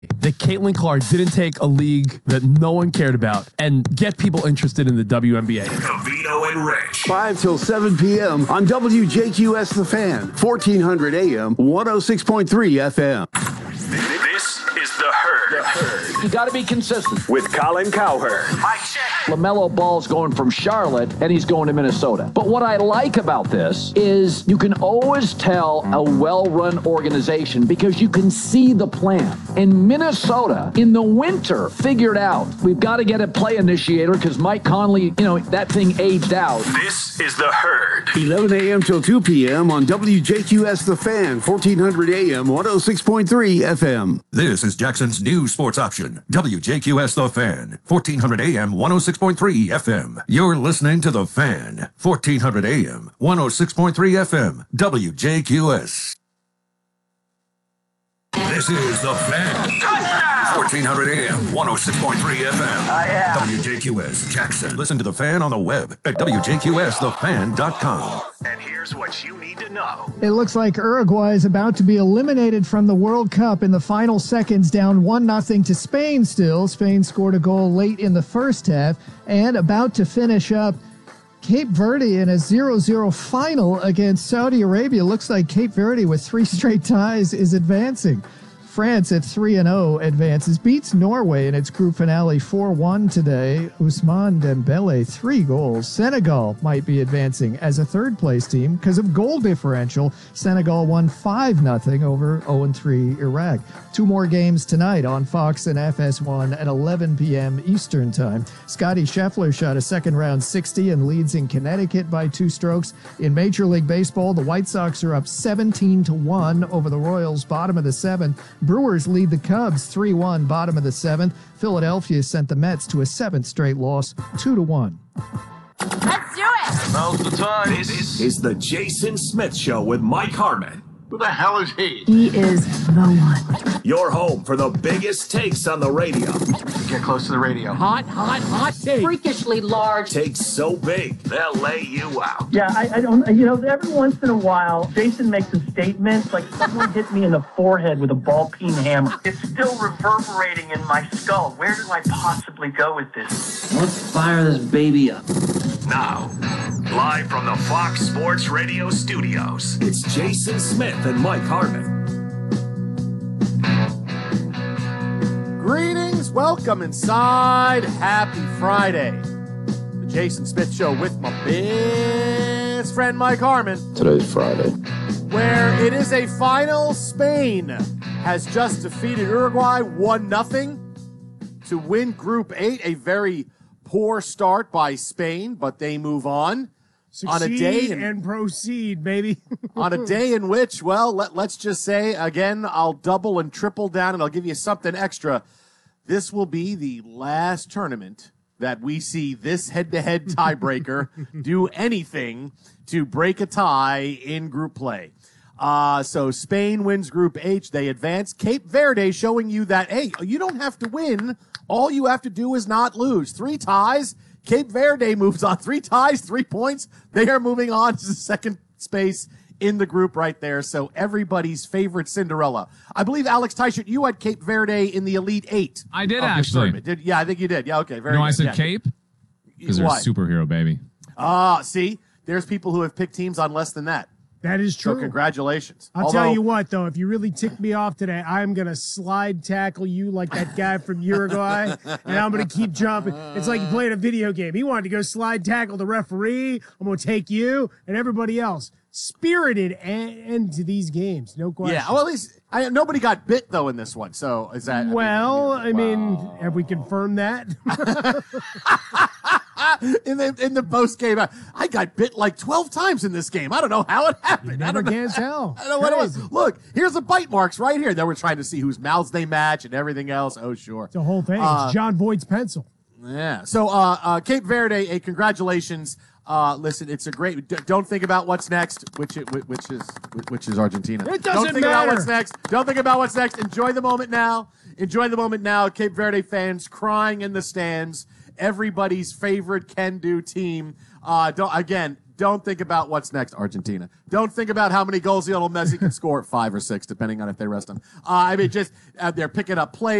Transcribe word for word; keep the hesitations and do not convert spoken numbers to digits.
that Caitlin Clark didn't take a league that no one cared about and get people interested in the W N B A. Covino and Rich. five till seven p.m. on W J Q S The Fan, fourteen hundred A M, one oh six point three F M. This is The Herd. The Herd. You got to be consistent. With Colin Cowherd. Mike check. LaMelo Ball's going from Charlotte, and he's going to Minnesota. But what I like about this is you can always tell a well-run organization because you can see the plan. And Minnesota, in the winter, figured out we've got to get a play initiator because Mike Conley, you know, that thing aged out. This is The Herd. eleven a.m. till two p.m. on W J Q S The Fan, fourteen hundred A M, one oh six point three F M. This is Jackson's new sports option. W J Q S The Fan, fourteen hundred A M, one oh six point three F M. You're listening to The Fan, fourteen hundred A M, one oh six point three F M, W J Q S. This is The Fan, fourteen hundred A M, one oh six point three F M, Oh, yeah. W J Q S Jackson. Listen to The Fan on the web at W J Q S the fan dot com. And here's what you need to know. It looks like Uruguay is about to be eliminated from the World Cup in the final seconds, down one nothing to Spain still. Spain scored a goal late in the first half and about to finish up Cape Verde in a zero zero final against Saudi Arabia. Looks like Cape Verde with three straight ties is advancing. France at three and oh advances, beats Norway in its group finale four one today. Ousmane Dembele, three goals. Senegal might be advancing as a third-place team because of goal differential. Senegal won five nothing over oh and three Iraq. Two more games tonight on Fox and F S one at eleven p.m. Eastern Time. Scotty Scheffler shot a second-round sixty and leads in Connecticut by two strokes. In Major League Baseball, the White Sox are up seventeen to one over the Royals, bottom of the seventh. Brewers lead the Cubs three one, bottom of the seventh. Philadelphia sent the Mets to a seventh straight loss, two to one. Let's do it! Now's the time. This is the Jason Smith Show with Mike Harmon. Who the hell is he? He is the one. Your home for the biggest takes on the radio. Get close to the radio. Hot, hot, hot take. Freakishly large. Takes so big, they'll lay you out. Yeah, I, I don't, you know, every once in a while, Jason makes a statement like someone hit me in the forehead with a ball peen hammer. It's still reverberating in my skull. Where do I possibly go with this? Let's fire this baby up. Now, live from the Fox Sports Radio studios, it's Jason Smith and Mike Harmon. Greetings, welcome inside. Happy Friday. The Jason Smith Show with my best friend Mike Harmon. Today's Friday. Where it is a final. Spain has just defeated Uruguay one nothing to win Group eight. A very poor start by Spain, but they move on. Succeed on a day in, and proceed, baby. on a day in which, well, let, let's just say, again, I'll double and triple down and I'll give you something extra. This will be the last tournament that we see this head-to-head tiebreaker do anything to break a tie in group play. Uh, so Spain wins Group H. They advance. Cape Verde showing you that, hey, you don't have to win. All you have to do is not lose. Three ties. Cape Verde moves on. Three ties, three points. They are moving on to the second space in the group right there. So everybody's favorite Cinderella. I believe, Alex Teichert, you had Cape Verde in the Elite Eight. I did, actually. Did, yeah, I think you did. Yeah, okay. Very no, good. I said yeah. Cape because they're a Why? superhero, baby. Ah, uh, see? There's people who have picked teams on less than that. That is true. So congratulations. I'll Although, tell you what, though, if you really tick me off today, I'm going to slide tackle you like that guy from Uruguay, and I'm going to keep jumping. It's like you played a video game. He wanted to go slide tackle the referee. I'm going to take you and everybody else. Spirited end to these games, no question. Yeah, well, at least I, nobody got bit, though, in this one. So is that... Well, I mean, I mean, wow. Have we confirmed that? in the in the post game, I got bit like twelve times in this game. I don't know how it happened. You never I don't can know. tell. I don't know what it was. Look, here's the bite marks right here. They were trying to see whose mouths they match and everything else. Oh, sure. It's the whole thing. Uh, it's John Boyd's pencil. Yeah. So, uh, uh, Cape Verde, a congratulations. Uh, listen, it's a great. D- don't think about what's next, which it, which is which is Argentina. It doesn't don't think matter. about what's next. Don't think about what's next. Enjoy the moment now. Enjoy the moment now. Cape Verde fans crying in the stands. Everybody's favorite can-do team. Uh, don't again. Don't think about what's next, Argentina. Don't think about how many goals Lionel Messi can score, five or six, depending on if they rest him. Uh, I mean, just uh, they're picking up players.